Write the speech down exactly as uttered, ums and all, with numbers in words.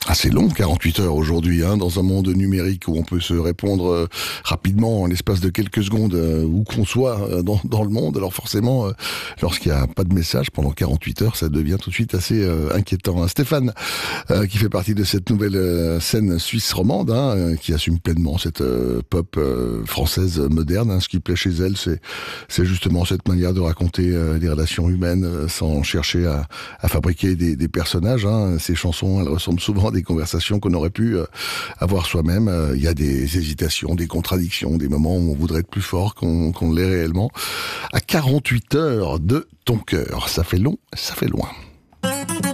Ah, c'est long, quarante-huit heures aujourd'hui, hein, dans un monde numérique où on peut se répondre euh, rapidement en l'espace de quelques secondes, euh, où qu'on soit euh, dans, dans le monde. Alors forcément, euh, lorsqu'il n'y a pas de message pendant quarante-huit heures, ça devient tout de suite assez euh, inquiétant. Hein. Stéphane, euh, qui fait partie de cette nouvelle euh, scène suisse romande, hein, euh, qui assume pleinement cette euh, pop euh, française moderne. Hein. Ce qui plaît chez elle, c'est, c'est justement cette manière de raconter euh, les relations humaines euh, sans chercher à, à fabriquer des, des personnages. Hein. Ces chansons, elles ressemblent souvent à des conversations qu'on aurait pu euh, avoir soi-même. Il euh, y a des hésitations, des contradictions, des moments où on voudrait être plus fort qu'on, qu'on l'est réellement. À quarante-huit heures de ton cœur, ça fait long, ça fait loin.